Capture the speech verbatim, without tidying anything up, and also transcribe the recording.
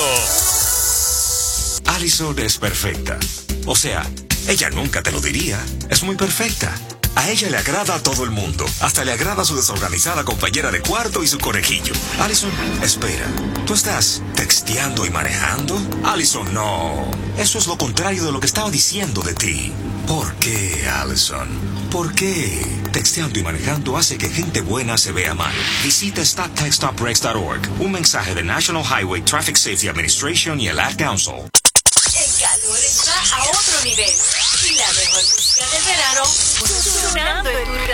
punto. Allison es perfecta. O sea, ella nunca te lo diría. Es muy perfecta. A ella le agrada a todo el mundo. Hasta le agrada a su desorganizada compañera de cuarto y su conejillo. Allison, espera. ¿Tú estás texteando y manejando? Allison, no. Eso es lo contrario de lo que estaba diciendo de ti. ¿Por qué, Allison? ¿Por qué? Texteando y manejando hace que gente buena se vea mal. Visita stop text stop wrecks punto org. Un mensaje de National Highway Traffic Safety Administration y el Ad Council. El calor está a otro nivel. Y la mejor música del verano, sonando en tu